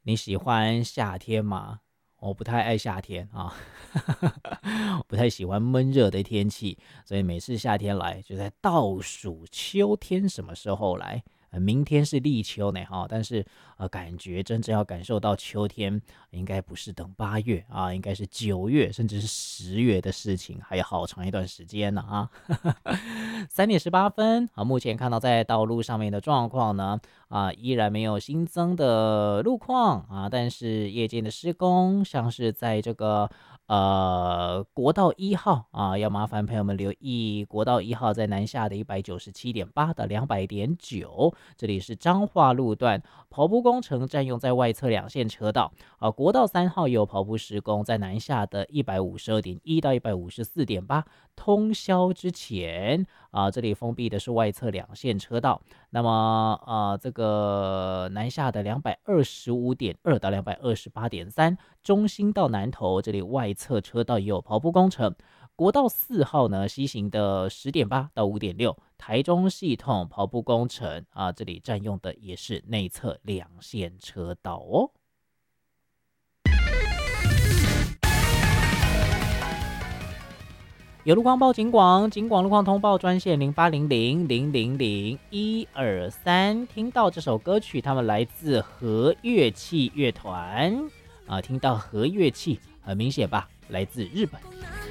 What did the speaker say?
你喜欢夏天吗？我不太爱夏天啊，不太喜欢闷热的天气，所以每次夏天来就在倒数秋天什么时候来。明天是立秋呢哈，但是感觉真正要感受到秋天，应该不是等8月啊，应该是9月甚至是10月的事情，还有好长一段时间呢啊。3点18分啊，目前看到在道路上面的状况呢，依然没有新增的路况啊，但是夜间的施工，像是在这个国道1号啊，要麻烦朋友们留意国道1号在南下的197.8到200.9，这里是彰化路段跑步工程占用在外侧2线车道国道3号也有跑步施工，在南下的152.1到154.8，通宵之前这里封闭的是外侧2线车道。那么这个南下的225.2到228.3，中心到南投这里外侧车道也有跑步工程。国道4号呢，西行的10.8到5.6，台中系统跑步工程这里占用的也是内侧2线车道哦。有路况报警广，警广路况通报专线0800000123。听到这首歌曲，他们来自和乐器乐团听到和乐器很明显吧，来自日本。